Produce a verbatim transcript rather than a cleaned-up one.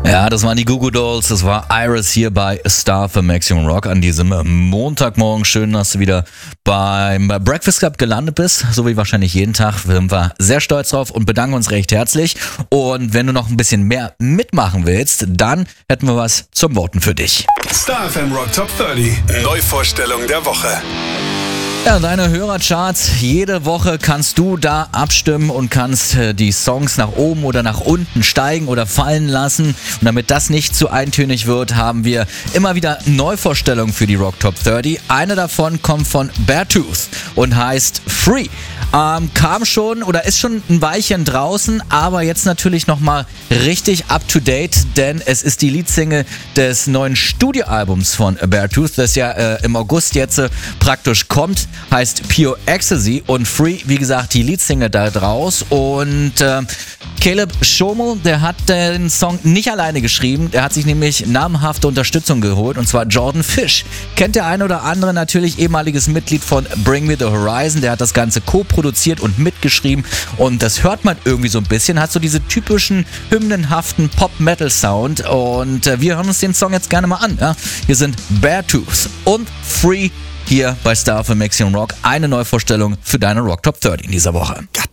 Ja, das waren die Goo Goo Dolls, das war Iris hier bei Star für Maximum Rock an diesem Montagmorgen. Schön, dass du wieder beim Breakfast Club gelandet bist, so wie wahrscheinlich jeden Tag. Sind wir sehr stolz drauf und bedanken uns recht herzlich. Und wenn du noch ein bisschen mehr mitmachen willst, dann hätten wir was zum Voten für dich. Star F M Rock Top dreißig, Neuvorstellung der Woche. Ja, deine Hörercharts, jede Woche kannst du da abstimmen und kannst äh, die Songs nach oben oder nach unten steigen oder fallen lassen. Und damit das nicht zu eintönig wird, haben wir immer wieder Neuvorstellungen für die Rock Top dreißig. Eine davon kommt von Beartooth und heißt Free. Ähm, kam schon oder ist schon ein Weilchen draußen, aber jetzt natürlich nochmal richtig up to date, denn es ist die Leadsingle des neuen Studioalbums von Beartooth, das ja äh, im August jetzt äh, praktisch kommt. Heißt Pure Ecstasy und Free, wie gesagt, die Leadsingle da draus. Und äh, Caleb Schomel, der hat den Song nicht alleine geschrieben, der hat sich nämlich namhafte Unterstützung geholt, und zwar Jordan Fish. Kennt der eine oder andere natürlich, ehemaliges Mitglied von Bring Me The Horizon, der hat das Ganze co-produziert und mitgeschrieben, und das hört man irgendwie so ein bisschen, hat so diese typischen hymnenhaften Pop-Metal-Sound, und äh, wir hören uns den Song jetzt gerne mal an. Ja? Hier sind Beartooth und Free hier bei Star für Maximum Rock, eine Neuvorstellung für deine Rock Top dreißig in dieser Woche.